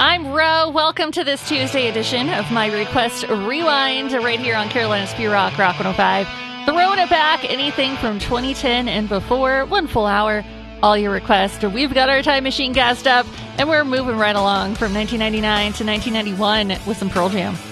I'm Ro. Welcome to this Tuesday edition of My Request Rewind right here on Carolina's Pure Rock 105. Throwing it back, anything from 2010 and before, 1 full hour, all your requests. We've got our time machine gassed up, and we're moving right along from 1999 to 1991 with some Pearl Jam.